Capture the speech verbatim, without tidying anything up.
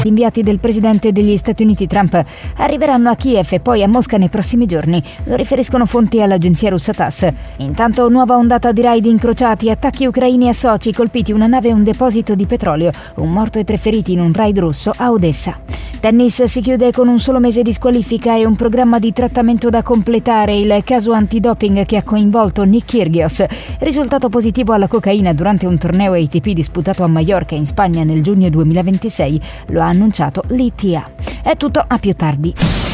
Inviati del presidente degli Stati Uniti Trump arriveranno a Kiev e poi a Mosca nei prossimi giorni, lo riferiscono fonti all'agenzia russa TASS. Intanto nuova ondata di raid incrociati, attacchi ucraini a soci, colpiti una nave e un deposito di petrolio, un morto e tre feriti in un raid russo a Odessa. Tennis si chiude con un solo mese di squalifica e un programma di trattamento da completare, il caso antidoping che ha coinvolto Nick Kyrgios, risultato positivo alla cocaina durante un torneo A T P disputato a Maiorca in Spagna nel giugno duemilaventisei, lo ha annunciato l'I T A. È tutto, a più tardi.